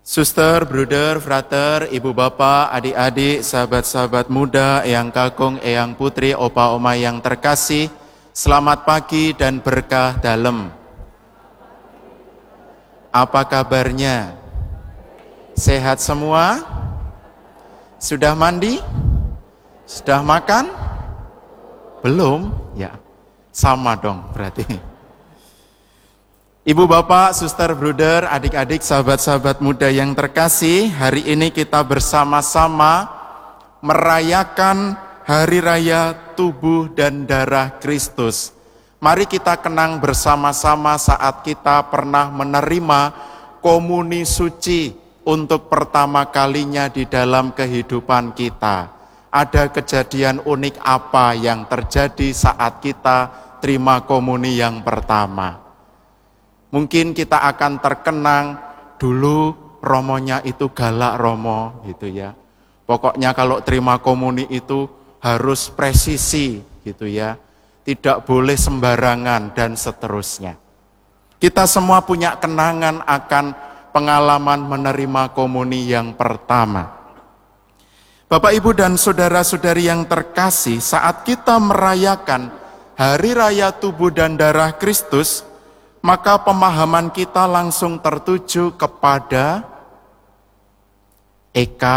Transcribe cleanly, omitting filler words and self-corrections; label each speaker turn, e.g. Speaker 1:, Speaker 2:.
Speaker 1: Suster, bruder, frater, ibu bapak, adik-adik, sahabat-sahabat muda, eyang kakung, eyang putri, opa oma yang terkasih, selamat pagi dan berkah dalam. Apa kabarnya? Sehat semua? Sudah mandi? Sudah makan? Belum? Ya, sama dong berarti. Ibu bapak, suster, bruder, adik-adik, sahabat-sahabat muda yang terkasih, hari ini kita bersama-sama merayakan Hari Raya Tubuh dan Darah Kristus. Mari kita kenang bersama-sama saat kita pernah menerima komuni suci untuk pertama kalinya di dalam kehidupan kita. Ada kejadian unik apa yang terjadi saat kita terima komuni yang pertama? Mungkin kita akan terkenang dulu romonya itu galak romo gitu ya. Pokoknya kalau terima komuni itu harus presisi gitu ya. Tidak boleh sembarangan dan seterusnya. Kita semua punya kenangan akan pengalaman menerima komuni yang pertama. Bapak, Ibu, dan saudara-saudari yang terkasih, saat kita merayakan Hari Raya Tubuh dan Darah Kristus, maka pemahaman kita langsung tertuju kepada Eka